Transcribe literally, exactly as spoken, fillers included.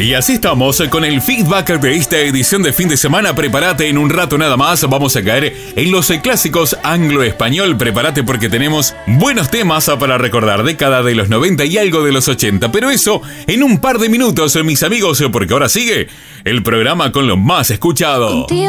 Y así estamos con el feedback de esta edición de fin de semana. Prepárate, en un rato nada más vamos a caer en los clásicos anglo-español. Prepárate porque tenemos buenos temas para recordar, década de los noventa y algo de los ochenta. Pero eso en un par de minutos, mis amigos, porque ahora sigue el programa con lo más escuchado.